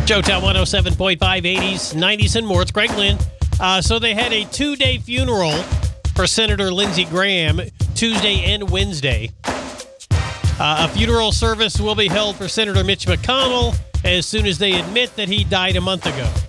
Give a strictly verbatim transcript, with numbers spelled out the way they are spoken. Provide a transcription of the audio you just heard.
Joetown one oh seven point five, eighties, nineties, and more. It's Greg Lynn. Uh, so they had a two-day funeral for Senator Lindsey Graham, Tuesday and Wednesday. Uh, a funeral service will be held for Senator Mitch McConnell as soon as they admit that he died a month ago.